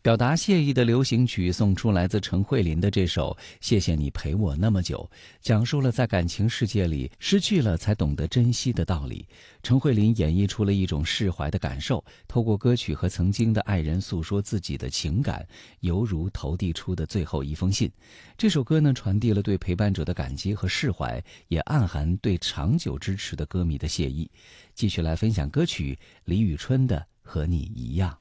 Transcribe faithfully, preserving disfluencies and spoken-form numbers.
表达谢意的流行曲送出来自陈慧琳的这首《谢谢你陪我那么久》，讲述了在感情世界里失去了才懂得珍惜的道理。陈慧琳演绎出了一种释怀的感受，透过歌曲和曾经的爱人诉说自己的情感，犹如投递出的最后一封信。这首歌呢，传递了对陪伴者的感激和释怀，也暗含对长久支持的歌迷的谢意。继续来分享歌曲李宇春的《和你一样》。